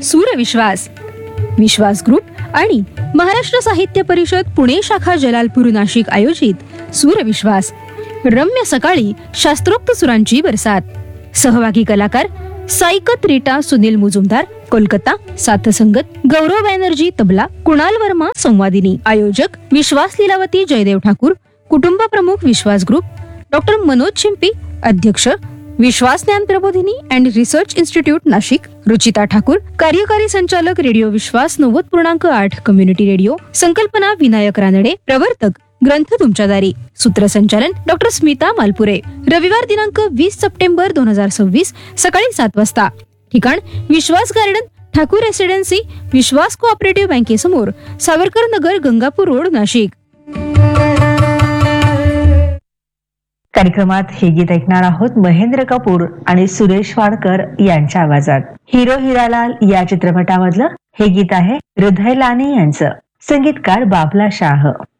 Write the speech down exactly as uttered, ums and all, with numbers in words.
सूरविश्वास, विश्वास group आणि महाराष्ट्र साहित्य परिषद पुणे शाखा जलालपूर नाशिक आयोजित सूरविश्वास रम्य सकाळी शास्त्रोक्त सुरांची बरसात. सहभागी कलाकार साईकत रीटा सुनील मुजुमदार कोलकाता साथसंगत गौरव बॅनर्जी तबला, कुणाल वर्मा संवादिनी. आयोजक विश्वास लीलावती जयदेव ठाकूर, कुटुंब प्रमुख विश्वास ग्रुप, डॉक्टर मनोज चिंपी अध्यक्ष विश्वास ज्ञान प्रबोधिनी and research institute Nashik, Ruchita Thakur कार्यकारी संचालक रेडिओ विश्वास नव्वद पूर्णांक आठ कम्युनिटी रेडिओ, संकल्पना विनायक रानडे, प्रवर्तक ग्रंथ तुमच्या दारी, सूत्रसंचालन डॉक्टर स्मिता मालपुरे. रविवार दिनांक वीस सप्टेंबर दोन हजार सव्वीस सकाळी सात वाजता. ठिकाण विश्वास गार्डन, ठाकूर रेसिडेन्सी, विश्वास कोऑपरेटिव्ह बँकेसमोर, सावरकर नगर, गंगापूर रोड, नाशिक. कार्यक्रमात हे गीत ऐकणार आहोत महेंद्र कपूर आणि सुरेश वाडकर यांच्या आवाजात. हिरो हिरालाल या चित्रपटामधलं हे गीत आहे हृदय लाने यांचं, संगीतकार बाबला शाह.